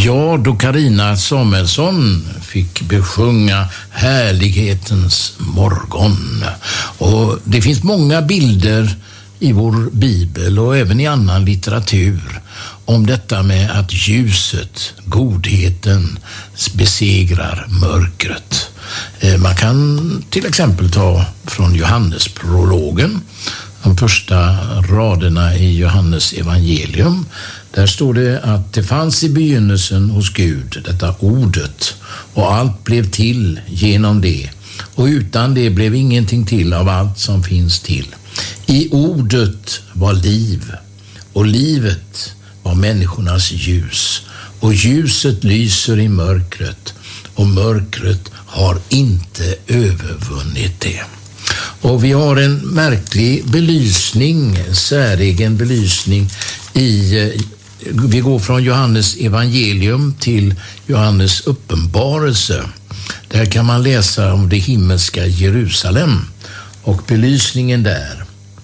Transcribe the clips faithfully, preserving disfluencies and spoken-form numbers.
Ja, då Carina Samuelsson fick besjunga härlighetens morgon. Och det finns många bilder i vår bibel och även i annan litteratur om detta med att ljuset, godheten, besegrar mörkret. Man kan till exempel ta från Johannesprologen, de första raderna i Johannes evangelium. Där står det att det fanns i begynnelsen hos Gud, detta ordet, och allt blev till genom det. Och utan det blev ingenting till av allt som finns till. I ordet var liv, och livet var människornas ljus. Och ljuset lyser i mörkret, och mörkret har inte övervunnit det. Och vi har en märklig belysning, säregen belysning i, vi går från Johannes evangelium till Johannes uppenbarelse. Där kan man läsa om det himmelska Jerusalem och belysningen där.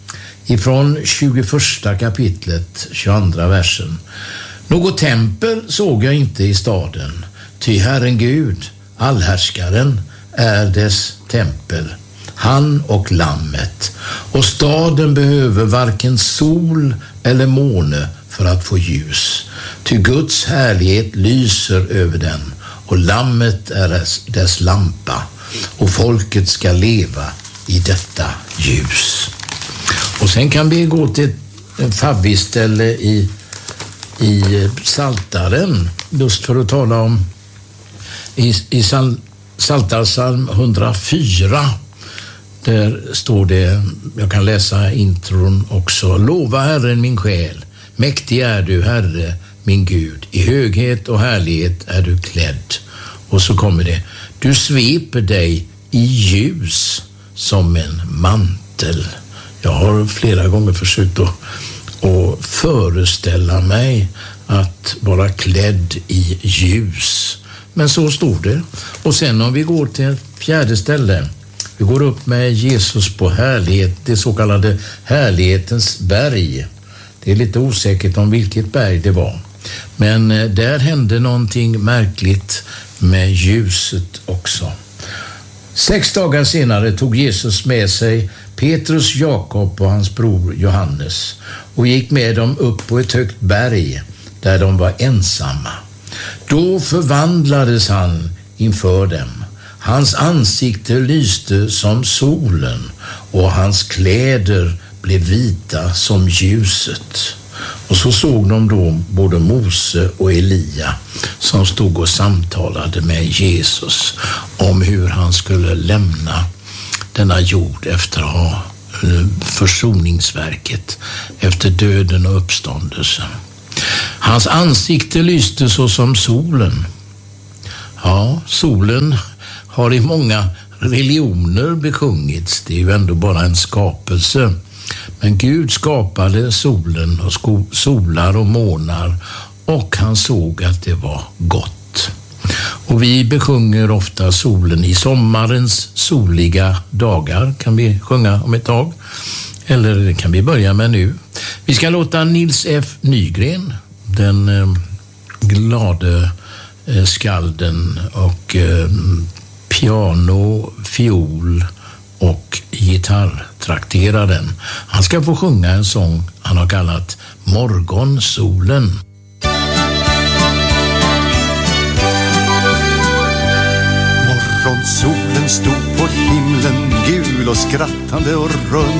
Ifrån tjugoförsta kapitlet, tjugoandra versen. Något tempel såg jag inte i staden, ty Herren Gud, allhärskaren, är dess tempel, han och lammet. Och staden behöver varken sol eller måne för att få ljus, ty Guds härlighet lyser över den, och lammet är dess, dess lampa, och folket ska leva i detta ljus. Och sen kan vi gå till en favviställe i, i Psaltaren, just för att tala om i, i Psaltarpsalm hundrafyra. Där står det, jag kan läsa intron också. Lova Herren min själ, mäktig är du Herre min Gud, i höghet och härlighet är du klädd. Och så kommer det, du sveper dig i ljus som en mantel. Jag har flera gånger försökt att, att föreställa mig att vara klädd i ljus. Men så står det. Och sen om vi går till fjärde ställe. Vi går upp med Jesus på härlighet, det så kallade härlighetens berg. Det är lite osäkert om vilket berg det var. Men där hände någonting märkligt med ljuset också. Sex dagar senare tog Jesus med sig Petrus, Jakob och hans bror Johannes och gick med dem upp på ett högt berg där de var ensamma. Då förvandlades han inför dem. Hans ansikte lyste som solen och hans kläder blev vita som ljuset. Och så såg de då både Mose och Elia som stod och samtalade med Jesus om hur han skulle lämna denna jord efter att ha försoningsverket, efter döden och uppståndelsen. Hans ansikte lyste så som solen. Ja, solen har i många religioner besjungits. Det är ju ändå bara en skapelse. Men Gud skapade solen och sko- solar och månar, och han såg att det var gott. Och vi besjunger ofta solen i sommarens soliga dagar, kan vi sjunga om ett tag. Eller det kan vi börja med nu. Vi ska låta Nils F. Nygren, den eh, glade eh, skalden och eh, piano, fiol och gitarrtrakteraren. Han ska få sjunga en sång han har kallat Morgonsolen. Morgonsolen stod på himlen, gul och skrattande och rund.